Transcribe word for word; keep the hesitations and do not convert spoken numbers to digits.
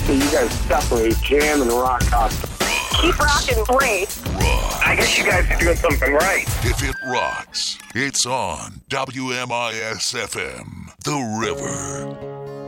that you guys separate jam and rock constantly. Keep rocking, Brace. Rock. I guess you guys are doing something right. If it rocks, it's on W M I S F M, The River.